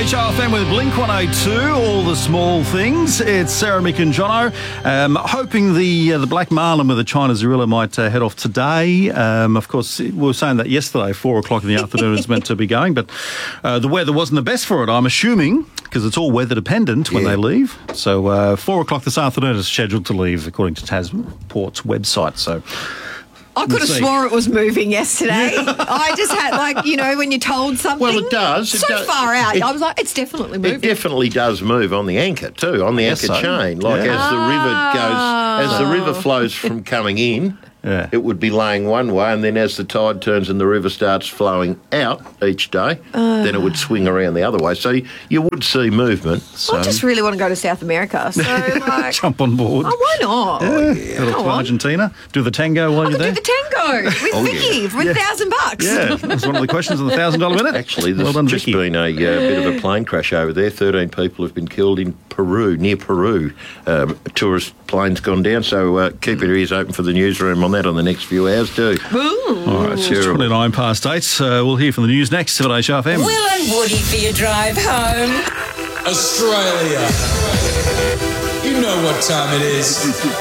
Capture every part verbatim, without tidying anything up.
H R F M with Blink one eighty-two, all the small things. It's Sarah, Mick and Jono. Um, hoping the uh, the Black Marlin with the China Zorilla might uh, head off today. Um, of course, we were saying that yesterday, four o'clock in the afternoon is meant to be going, but uh, the weather wasn't the best for it, I'm assuming, because it's all weather dependent when yeah. they leave. So uh, four o'clock this afternoon is scheduled to leave, according to Tasport's website. So I could have swore it was moving yesterday. I just had, like, you know, when you're told something. Well, it does. It so does. far out. It, I was like, it's definitely moving. It definitely does move on the anchor too, on the anchor so. chain. Like yeah. as the river goes, as the river flows from coming in, yeah. it would be laying one way, and then as the tide turns and the river starts flowing out each day, uh, then it would swing around the other way. So you, you would see movement. So. I just really want to go to South America. So like, jump on board. Oh, why not? Yeah. Oh, yeah. Go to Argentina. Do the tango while I you're there. Do the tango with oh, Vicky yeah. with a yeah. thousand bucks. Yeah, that's one of the questions on the thousand dollar minute. Actually, there's well done, just Vicky. been a uh, bit of a plane crash over there. Thirteen people have been killed in Peru, near Peru. Um, a tourist plane's gone down. So uh, keep your ears open for the newsroom on that on the next few hours too. Ooh. All right, it's twenty-nine past eight. Uh, we'll hear from the news next at H R F M. Will and Woody for your drive home. Australia. You know what time it is.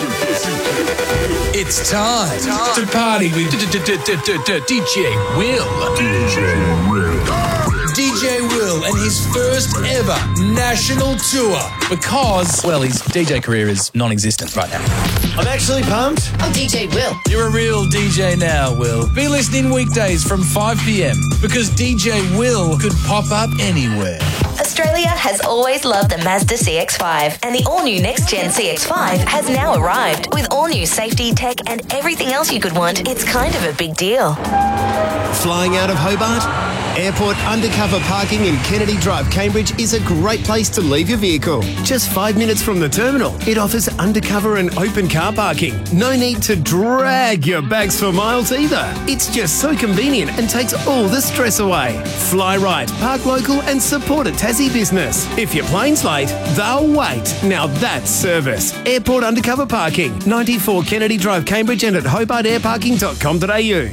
It's time to party with D J Will. D J Will. D J Will and his first ever national tour because, well, his D J career is non-existent right now. I'm actually pumped. Oh, D J Will. You're a real D J now, Will. Be listening weekdays from five p.m. because D J Will could pop up anywhere. Australia has always loved the Mazda C X five, and the all-new next-gen C X five has now arrived. With all-new safety, tech, and everything else you could want, it's kind of a big deal. Flying out of Hobart? Airport undercover parking in Kennedy Drive, Cambridge is a great place to leave your vehicle. Just five minutes from the terminal, it offers undercover and open car parking. No need to drag your bags for miles either. It's just so convenient and takes all the stress away. Fly right, park local and support a Tassie business. If your plane's late, they'll wait. Now that's service. Airport undercover parking, ninety-four Kennedy Drive, Cambridge and at hobart air parking dot com dot a u.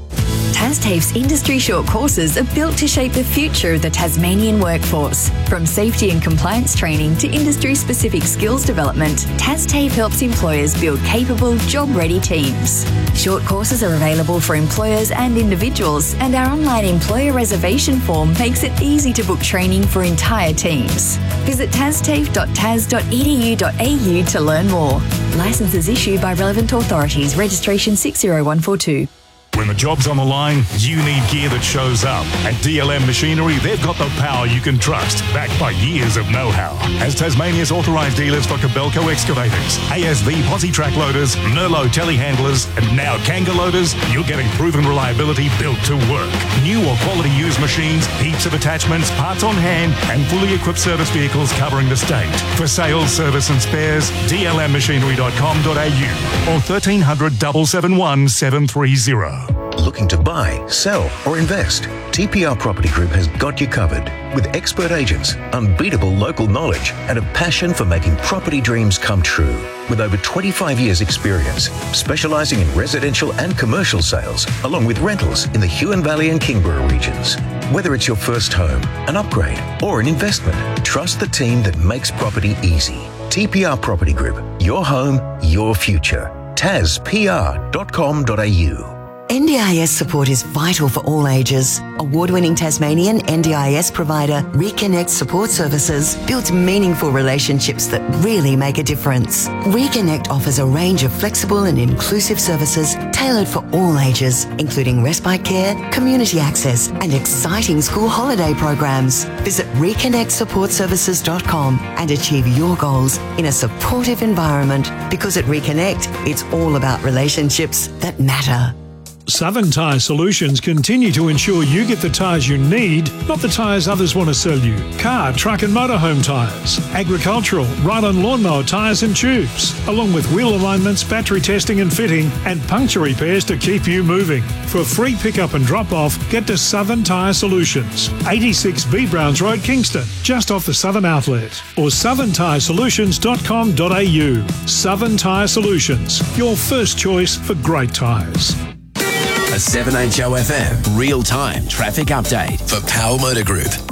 TasTAFE's industry short courses are built to shape the future of the Tasmanian workforce. From safety and compliance training to industry-specific skills development, TasTAFE helps employers build capable, job-ready teams. Short courses are available for employers and individuals, and our online employer reservation form makes it easy to book training for entire teams. Visit tastafe dot tas dot e d u dot a u to learn more. Licenses issued by relevant authorities. Registration six zero one four two. When the job's on the line, you need gear that shows up. At D L M Machinery, they've got the power you can trust, backed by years of know-how. As Tasmania's authorised dealers for Kobelco excavators, A S V posi track loaders, Nerlo telehandlers, and now Kanga loaders, you're getting proven reliability built to work. New or quality used machines, heaps of attachments, parts on hand, and fully equipped service vehicles covering the state. For sales, service and spares, d l m machinery dot com dot a u or thirteen hundred, seven seven one, seven three zero. Looking to buy, sell, or invest? T P R Property Group has got you covered. With expert agents, unbeatable local knowledge, and a passion for making property dreams come true. With over twenty-five years experience, specialising in residential and commercial sales, along with rentals in the Huon Valley and Kingborough regions. Whether it's your first home, an upgrade, or an investment, trust the team that makes property easy. T P R Property Group, your home, your future. tas p r dot com dot a u. N D I S support is vital for all ages. Award-winning Tasmanian N D I S provider Reconnect Support Services builds meaningful relationships that really make a difference. Reconnect offers a range of flexible and inclusive services tailored for all ages, including respite care, community access, and exciting school holiday programs. Visit reconnect support services dot com and achieve your goals in a supportive environment, because at Reconnect, it's all about relationships that matter. Southern Tyre Solutions continue to ensure you get the tyres you need, not the tyres others want to sell you. Car, truck and motorhome tyres, agricultural, ride-on lawnmower tyres and tubes, along with wheel alignments, battery testing and fitting, and puncture repairs to keep you moving. For free pickup and drop-off, get to Southern Tyre Solutions, eighty-six B Browns Road, Kingston, just off the Southern Outlet, or southern tyre solutions dot com dot a u. Southern Tyre Solutions, your first choice for great tyres. A seven H O F M real-time traffic update for Power Motor Group.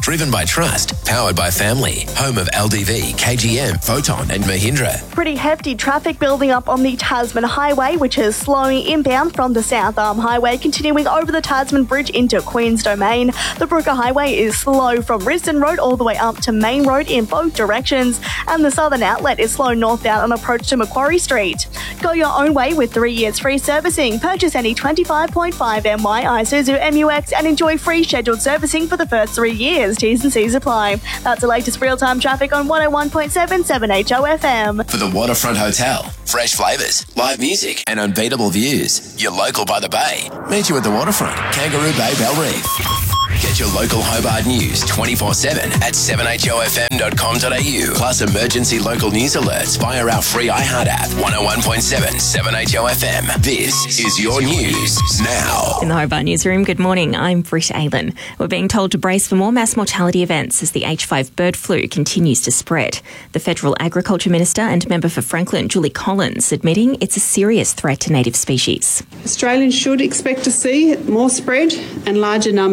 Driven by trust, powered by family. Home of L D V, K G M, Photon and Mahindra. Pretty hefty traffic building up on the Tasman Highway, which is slowing inbound from the South Arm Highway, continuing over the Tasman Bridge into Queen's Domain. The Brooker Highway is slow from Risdon Road all the way up to Main Road in both directions, and the Southern Outlet is slow northbound on approach to Macquarie Street. Go your own way with three years free servicing. Purchase any twenty-five point five M Y Isuzu M U X and enjoy free scheduled servicing for the first three years. T's and C's apply. That's the latest real-time traffic on one oh one point seven seven H O F M. For the Waterfront Hotel. Fresh flavours, live music and unbeatable views. You're local by the bay. Meet you at the Waterfront, Kangaroo Bay, Bell Reef. Get your local Hobart news twenty-four seven at seven H O F M dot com dot a u. Plus emergency local news alerts via our free iHeart app. one oh one point seven, seven H O F M. This is your news now. In the Hobart Newsroom, good morning. I'm Britt Aylen. We're being told to brace for more mass mortality events as the H five bird flu continues to spread. The Federal Agriculture Minister and member for Franklin, Julie Collins, admitting it's a serious threat to native species. Australians should expect to see more spread and larger numbers